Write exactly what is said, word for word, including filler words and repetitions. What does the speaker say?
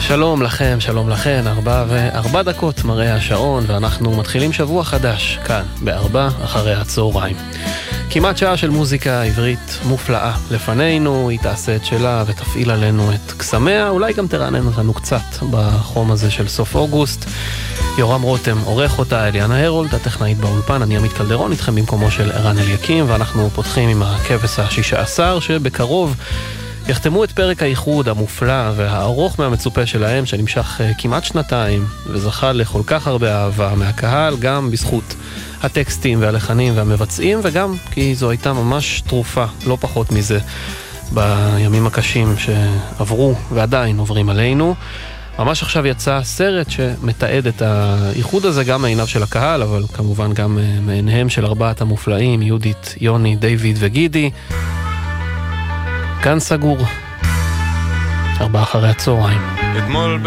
שלום לכם, שלום לכן, ארבע וארבע דקות מראה השעון, ואנחנו מתחילים שבוע חדש, כאן, בארבע אחרי הצהריים. כמעט שעה של מוזיקה עברית מופלאה לפנינו, היא תעשה את שלה ותפעיל עלינו את קסמיה, אולי גם תרענן אותנו קצת בחום הזה של סוף אוגוסט. יורם רותם עורך אותה, אליאנה הרולד, הטכנאית באולפן, אני עמית קלדרון, איתכם במקומו של ערן אליקים, ואנחנו פותחים עם הכבש השישה עשר, שבקרוב יחתמו את פרק האיחוד המופלא והארוך מהמצופה שלהם, שנמשך כמעט שנתיים, וזכה לכל כך הרבה אהבה מהקהל, גם בזכות הטקסטים והלחנים והמבצעים, וגם כי זו הייתה ממש תרופה, לא פחות מזה, בימים הקשים שעברו ועדיין עוברים עלינו. ממש עכשיו יצא סרט שמתעד את האיחוד הזה, גם מעיניו של הקהל, אבל כמובן גם מעיניהם של ארבעת המופלאים, יהודית, יוני, דיוויד וגידי. כאן סגור, ארבע אחרי הצהריים.